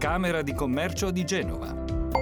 Camera di Commercio di Genova.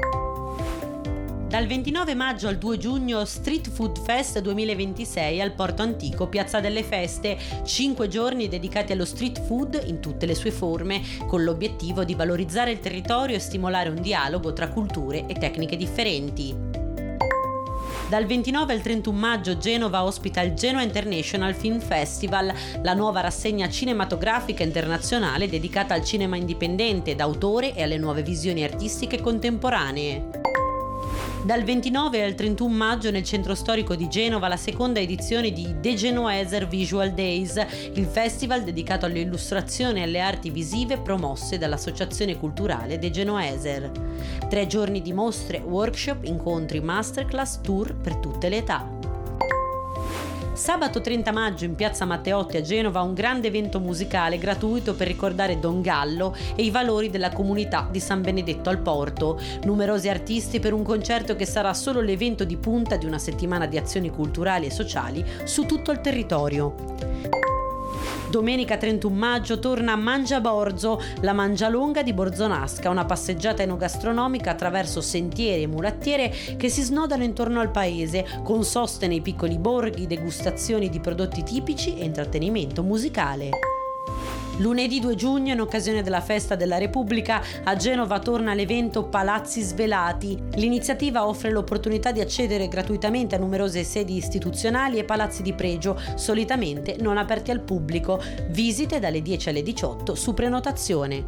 Dal 29 maggio al 2 giugno Street Food Fest 2026 al Porto Antico, Piazza delle Feste, 5 giorni dedicati allo street food in tutte le sue forme, con l'obiettivo di valorizzare il territorio e stimolare un dialogo tra culture e tecniche differenti. Dal 29 al 31 maggio Genova ospita il Genoa International Film Festival, la nuova rassegna cinematografica internazionale dedicata al cinema indipendente, d'autore e alle nuove visioni artistiche contemporanee. Dal 29 al 31 maggio nel centro storico di Genova la seconda edizione di De Genoeser Visual Days, il festival dedicato alle illustrazioni e alle arti visive promosse dall'Associazione Culturale De Genoeser. 3 giorni di mostre, workshop, incontri, masterclass, tour per tutte le età. Sabato 30 maggio in piazza Matteotti a Genova un grande evento musicale gratuito per ricordare Don Gallo e i valori della comunità di San Benedetto al Porto. Numerosi artisti per un concerto che sarà solo l'evento di punta di una settimana di azioni culturali e sociali su tutto il territorio. Domenica 31 maggio torna a Mangia Borzo, la Mangialonga di Borzonasca, una passeggiata enogastronomica attraverso sentieri e mulattiere che si snodano intorno al paese, con soste nei piccoli borghi, degustazioni di prodotti tipici e intrattenimento musicale. Lunedì 2 giugno, in occasione della Festa della Repubblica, a Genova torna l'evento Palazzi Svelati. L'iniziativa offre l'opportunità di accedere gratuitamente a numerose sedi istituzionali e palazzi di pregio, solitamente non aperti al pubblico. Visite dalle 10 alle 18 su prenotazione.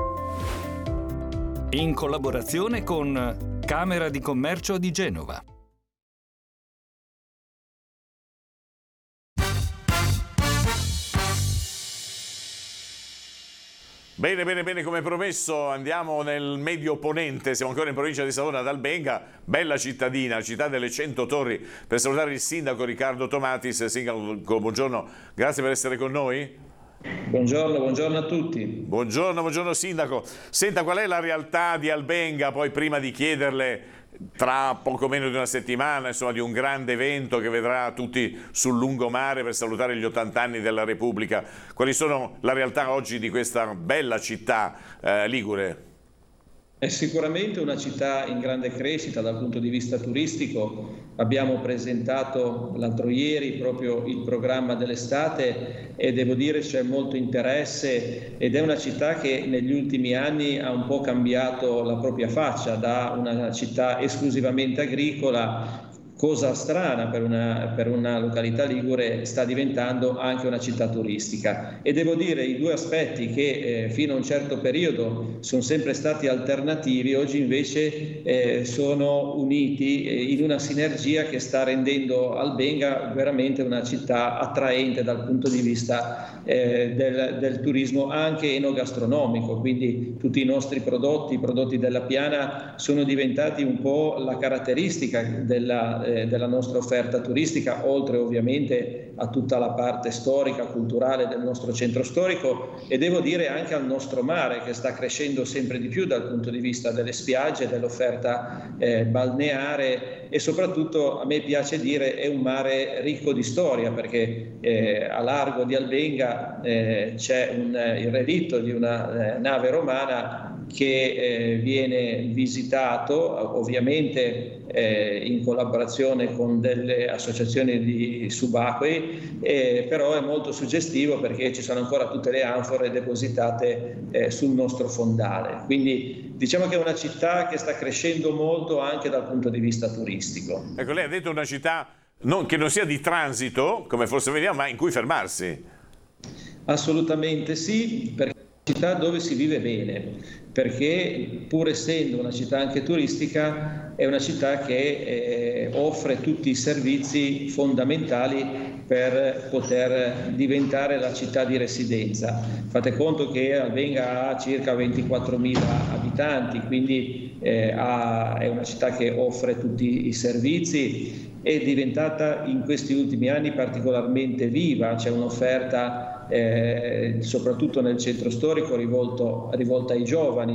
In collaborazione con Camera di Commercio di Genova. Bene, come promesso andiamo nel Medio Ponente, siamo ancora in provincia di Savona ad Albenga, bella cittadina, città delle 100 torri, per salutare il sindaco Riccardo Tomatis. Sindaco, buongiorno, grazie per essere con noi. Buongiorno a tutti. Buongiorno sindaco. Senta, qual è la realtà di Albenga, poi prima di chiederle tra poco meno di una settimana, insomma, di un grande evento che vedrà tutti sul lungomare per salutare gli 80 anni della Repubblica. Quali sono la realtà oggi di questa bella città ligure? È sicuramente una città in grande crescita dal punto di vista turistico. Abbiamo presentato l'altro ieri proprio il programma dell'estate e devo dire c'è molto interesse, ed è una città che negli ultimi anni ha un po' cambiato la propria faccia, da una città esclusivamente agricola, cosa strana per una località ligure, sta diventando anche una città turistica. E devo dire i due aspetti che fino a un certo periodo sono sempre stati alternativi, oggi invece sono uniti in una sinergia che sta rendendo Albenga veramente una città attraente dal punto di vista del turismo anche enogastronomico. Quindi tutti i nostri prodotti, i prodotti della Piana, sono diventati un po' la caratteristica della nostra offerta turistica, oltre ovviamente a tutta la parte storica, culturale del nostro centro storico, e devo dire anche al nostro mare, che sta crescendo sempre di più dal punto di vista delle spiagge, dell'offerta balneare, e soprattutto a me piace dire è un mare ricco di storia, perché a largo di Albenga c'è il relitto di una nave romana che viene visitato ovviamente in collaborazione con delle associazioni di subacquei, però è molto suggestivo perché ci sono ancora tutte le anfore depositate sul nostro fondale. Quindi diciamo che è una città che sta crescendo molto anche dal punto di vista turistico. Ecco, lei ha detto una città che non sia di transito, come forse vediamo, ma in cui fermarsi. Assolutamente sì, perché è una città dove si vive bene, perché pur essendo una città anche turistica è una città che offre tutti i servizi fondamentali per poter diventare la città di residenza. Fate conto che Albenga ha circa 24.000 abitanti, quindi è una città che offre tutti i servizi, è diventata in questi ultimi anni particolarmente viva, c'è un'offerta soprattutto nel centro storico rivolta ai giovani.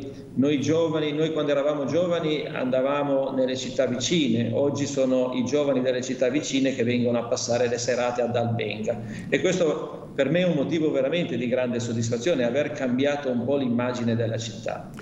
Noi quando eravamo giovani andavamo nelle città vicine, oggi sono i giovani delle città vicine che vengono a passare le serate ad Albenga, e questo per me è un motivo veramente di grande soddisfazione, aver cambiato un po' l'immagine della città.